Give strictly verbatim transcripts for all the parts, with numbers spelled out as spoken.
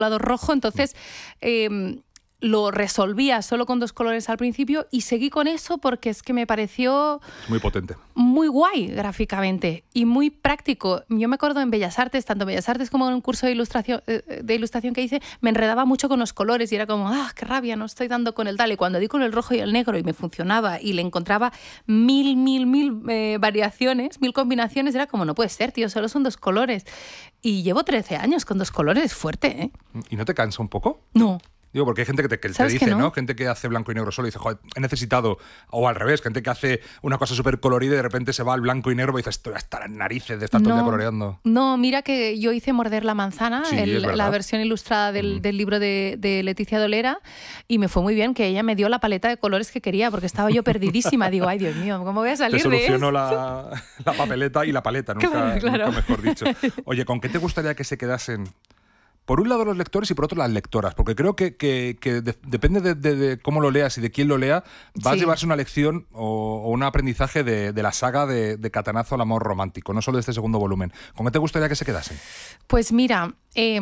lado rojo, entonces eh, lo resolvía solo con dos colores al principio y seguí con eso porque es que me pareció... Muy potente. Muy guay gráficamente y muy práctico. Yo me acuerdo en Bellas Artes, tanto en Bellas Artes como en un curso de ilustración, de ilustración que hice, me enredaba mucho con los colores y era como, ah, qué rabia, no estoy dando con el tal. Y cuando di con el rojo y el negro y me funcionaba y le encontraba mil, mil, mil eh, variaciones, mil combinaciones, era como, no puede ser, tío, solo son dos colores. Y llevo trece años con dos colores, es fuerte, ¿eh? ¿Y no te cansa un poco? No. Digo, porque hay gente que te, que te dice, no? ¿no? Gente que hace blanco y negro solo y dice, joder, he necesitado, o al revés, gente que hace una cosa súper colorida y de repente se va al blanco y negro y dices, estoy hasta las narices de estar no, todo el día coloreando. No, mira que yo hice Morder la manzana, sí, el, la versión ilustrada del, mm. del libro de, de Leticia Dolera, y me fue muy bien que ella me dio la paleta de colores que quería, porque estaba yo perdidísima. Digo, ay, Dios mío, ¿cómo voy a salir te de esto? Te solucionó la, la papeleta y la paleta, nunca, claro, claro. nunca mejor dicho. Oye, ¿con qué te gustaría que se quedasen? Por un lado los lectores y por otro las lectoras, porque creo que, que, que de, depende de, de, de cómo lo leas y de quién lo lea, va sí. a llevarse una lección o, o un aprendizaje de, de la saga de, de Catanazo al amor romántico, no solo de este segundo volumen. ¿Con qué te gustaría que se quedasen? Pues mira, eh,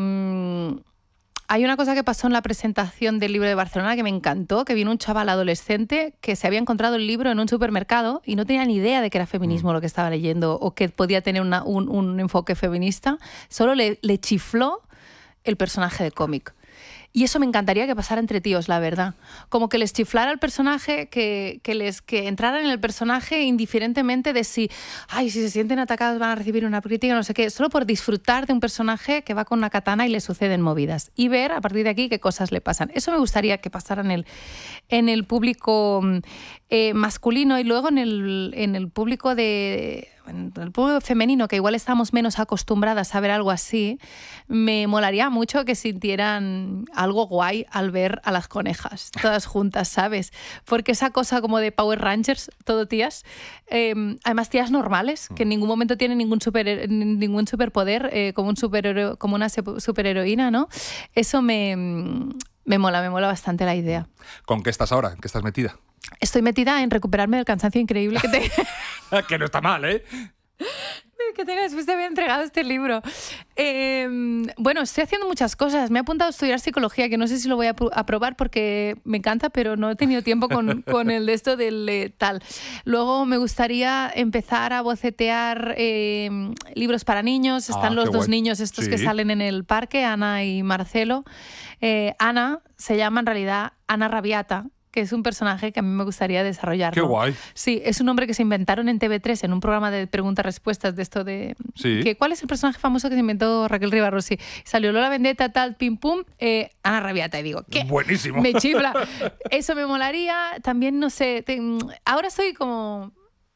hay una cosa que pasó en la presentación del libro de Barcelona que me encantó, que vino un chaval adolescente que se había encontrado el libro en un supermercado y no tenía ni idea de que era feminismo mm. lo que estaba leyendo o que podía tener una, un, un enfoque feminista, solo le, le chifló el personaje de cómic. Y eso me encantaría que pasara entre tíos, la verdad. Como que les chiflara el personaje, que, que, les, que entraran en el personaje indiferentemente de si, ay, si se sienten atacados van a recibir una crítica, no sé qué, solo por disfrutar de un personaje que va con una katana y le suceden movidas. Y ver a partir de aquí qué cosas le pasan. Eso me gustaría que pasara en el, en el público eh, masculino y luego en el, en el público de... en el público femenino, que igual estamos menos acostumbradas a ver algo así, me molaría mucho que sintieran algo guay al ver a las conejas, todas juntas, ¿sabes? Porque esa cosa como de Power Rangers, todo tías, eh, además tías normales, que en ningún momento tienen ningún, super, ningún superpoder, eh, como, un superhero, como una superheroína, ¿no? Eso me, me mola, me mola bastante la idea. ¿Con qué estás ahora? ¿En qué estás metida? Estoy metida en recuperarme del cansancio increíble que te... que no está mal, ¿eh? Que tenga después de haber entregado este libro. Eh, bueno, estoy haciendo muchas cosas. Me he apuntado a estudiar psicología, que no sé si lo voy a aprobar porque me encanta, pero no he tenido tiempo con, con el de esto del eh, tal. Luego me gustaría empezar a bocetear eh, libros para niños. Están ah, los dos guay. niños estos sí. que salen en el parque, Ana y Marcelo. Eh, Ana se llama en realidad Ana Rabiata, que es un personaje que a mí me gustaría desarrollar. ¡Qué guay! Sí, es un nombre que se inventaron en T V tres en un programa de preguntas-respuestas de esto de... Sí. Que, ¿cuál es el personaje famoso que se inventó Raquel Ribarrossi? Salió Lola Vendetta, tal, pim pum, eh, Ana Rabiata. Y digo, ¿qué? Buenísimo. Me chifla. Eso me molaría. También, no sé, te, ahora estoy como...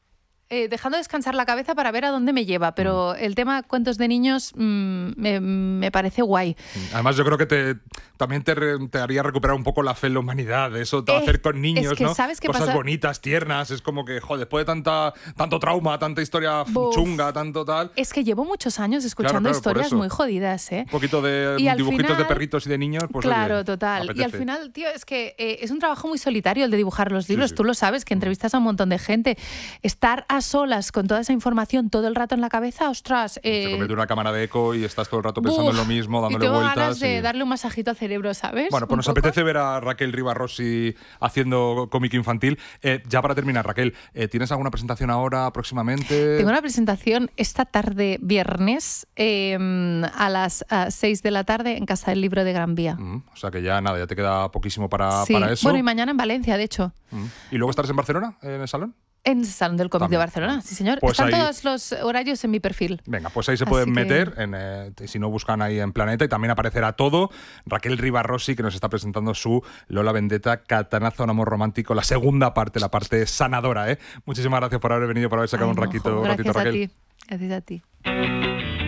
Eh, dejando descansar la cabeza para ver a dónde me lleva, pero el tema cuentos de niños mmm, me, me parece guay. Además yo creo que te, también te, re, te haría recuperar un poco la fe en la humanidad, eso te va a hacer con niños, es que, ¿no? ¿sabes qué Cosas pasa? bonitas, tiernas, es como que, joder, después de tanta, tanto trauma, tanta historia Buf. chunga, tanto tal... Es que llevo muchos años escuchando claro, claro, historias muy jodidas, ¿eh? Un poquito de y dibujitos final, de perritos y de niños, pues claro, oye, total. apetece. Y al final, tío, es que eh, es un trabajo muy solitario el de dibujar los libros, sí, sí. Tú lo sabes, que entrevistas a un montón de gente. Estar a solas con toda esa información todo el rato en la cabeza, ostras... Eh, te convierte una cámara de eco y estás todo el rato pensando Uf, en lo mismo, dándole y tengo vueltas. ganas de y... darle un masajito al cerebro, ¿sabes? Bueno, pues nos poco. apetece ver a Raquel Ribarrossi haciendo cómic infantil. Eh, ya para terminar, Raquel, eh, ¿tienes alguna presentación ahora próximamente? Tengo una presentación esta tarde, viernes, eh, a las seis de la tarde en Casa del Libro de Gran Vía. Mm, o sea que ya nada, ya te queda poquísimo para, sí. para eso. Bueno, y mañana en Valencia, de hecho. Mm. ¿Y luego estarás en Barcelona, en el salón? En el Salón del Cómic de Barcelona, sí señor. Pues Están ahí... todos los horarios en mi perfil. Venga, pues ahí se pueden Así meter, que... en, eh, si no buscan ahí en Planeta, y también aparecerá todo. Raquel Ribarrossi, que nos está presentando su Lola Vendetta, Catanazo a un amor romántico, la segunda parte, la parte sanadora, ¿eh? Muchísimas gracias por haber venido, por haber sacado Ay, un ratito, gracias ratito, Raquel. Gracias a ti. Gracias a ti.